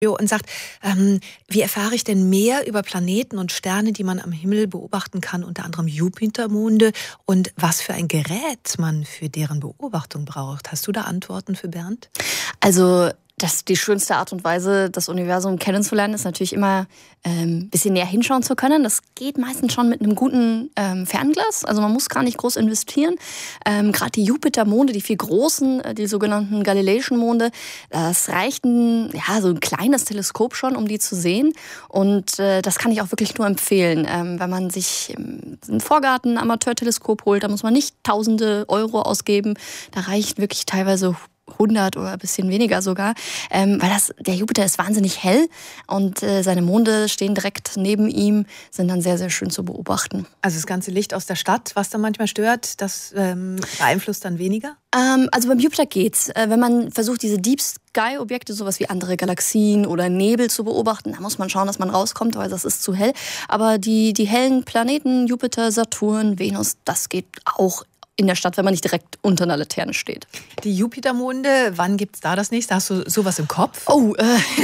und sagt, wie erfahre ich denn mehr über Planeten und Sterne, die man am Himmel beobachten kann, unter anderem Jupitermonde, und was für ein Gerät man für deren Beobachtung braucht? Hast du da Antworten für Bernd? Also die schönste Art und Weise, das Universum kennenzulernen, ist natürlich immer ein bisschen näher hinschauen zu können. Das geht meistens schon mit einem guten Fernglas. Also man muss gar nicht groß investieren. Gerade die Jupitermonde, die 4 großen, die sogenannten Galileischen Monde, das reicht so ein kleines Teleskop schon, um die zu sehen. Und das kann ich auch wirklich nur empfehlen. Wenn man sich im Vorgarten ein Amateurteleskop holt, da muss man nicht Tausende Euro ausgeben. Da reicht wirklich teilweise 100 oder ein bisschen weniger sogar, weil der Jupiter ist wahnsinnig hell und seine Monde stehen direkt neben ihm, sind dann sehr, sehr schön zu beobachten. Also das ganze Licht aus der Stadt, was dann manchmal stört, das beeinflusst dann weniger? Also beim Jupiter geht's. Wenn man versucht, diese Deep Sky-Objekte, sowas wie andere Galaxien oder Nebel zu beobachten, da muss man schauen, dass man rauskommt, weil das ist zu hell. Aber die hellen Planeten, Jupiter, Saturn, Venus, das geht auch in der Stadt, wenn man nicht direkt unter einer Laterne steht. Die Jupitermonde, wann gibt's da das nächste? Hast du sowas im Kopf? Oh,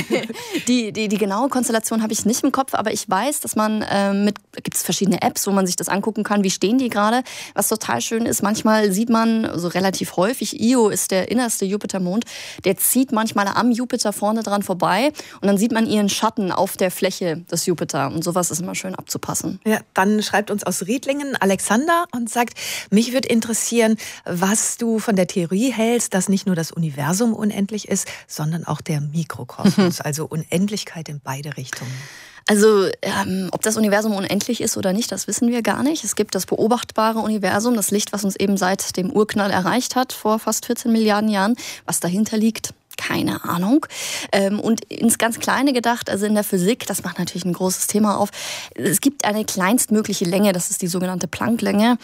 die genaue Konstellation habe ich nicht im Kopf, aber ich weiß, dass man gibt's verschiedene Apps, wo man sich das angucken kann, wie stehen die gerade. Was total schön ist, manchmal sieht man, also relativ häufig, Io ist der innerste Jupitermond, der zieht manchmal am Jupiter vorne dran vorbei und dann sieht man ihren Schatten auf der Fläche des Jupiter und sowas ist immer schön abzupassen. Ja, dann schreibt uns aus Riedlingen Alexander und sagt, mich würde interessieren, was du von der Theorie hältst, dass nicht nur das Universum unendlich ist, sondern auch der Mikrokosmos, also Unendlichkeit in beide Richtungen. Also ob das Universum unendlich ist oder nicht, das wissen wir gar nicht. Es gibt das beobachtbare Universum, das Licht, was uns eben seit dem Urknall erreicht hat, vor fast 14 Milliarden Jahren. Was dahinter liegt, keine Ahnung. Und ins ganz Kleine gedacht, also in der Physik, das macht natürlich ein großes Thema auf, es gibt eine kleinstmögliche Länge, das ist die sogenannte Planck-Länge.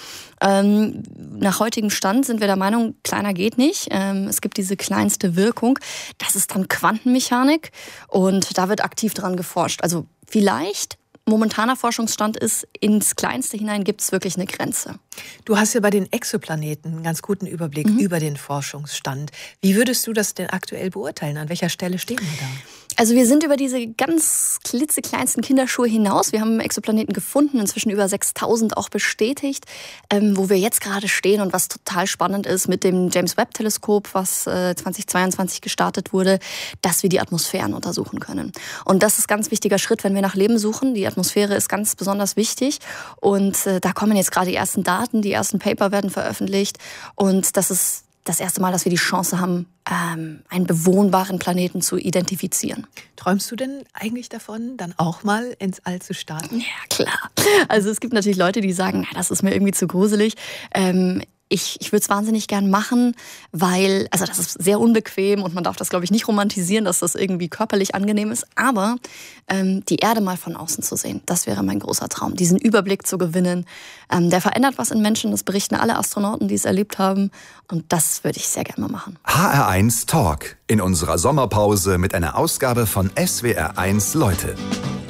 Nach heutigem Stand sind wir der Meinung, kleiner geht nicht. Es gibt diese kleinste Wirkung. Das ist dann Quantenmechanik und da wird aktiv dran geforscht. Also vielleicht, momentaner Forschungsstand ist, ins Kleinste hinein gibt es wirklich eine Grenze. Du hast ja bei den Exoplaneten einen ganz guten Überblick über den Forschungsstand. Wie würdest du das denn aktuell beurteilen? An welcher Stelle stehen wir da? Also wir sind über diese ganz klitzekleinsten Kinderschuhe hinaus. Wir haben Exoplaneten gefunden, inzwischen über 6000 auch bestätigt, wo wir jetzt gerade stehen und was total spannend ist mit dem James-Webb-Teleskop, was 2022 gestartet wurde, dass wir die Atmosphären untersuchen können. Und das ist ein ganz wichtiger Schritt, wenn wir nach Leben suchen. Die Atmosphäre ist ganz besonders wichtig und da kommen jetzt gerade die ersten Daten, die ersten Paper werden veröffentlicht und das ist das erste Mal, dass wir die Chance haben, einen bewohnbaren Planeten zu identifizieren. Träumst du denn eigentlich davon, dann auch mal ins All zu starten? Ja, klar. Also es gibt natürlich Leute, die sagen, das ist mir irgendwie zu gruselig. Ich würde es wahnsinnig gern machen, weil, also das ist sehr unbequem und man darf das, glaube ich, nicht romantisieren, dass das irgendwie körperlich angenehm ist. Aber die Erde mal von außen zu sehen, das wäre mein großer Traum. Diesen Überblick zu gewinnen, der verändert was in Menschen. Das berichten alle Astronauten, die es erlebt haben. Und das würde ich sehr gerne mal machen. HR1 Talk in unserer Sommerpause mit einer Ausgabe von SWR1 Leute.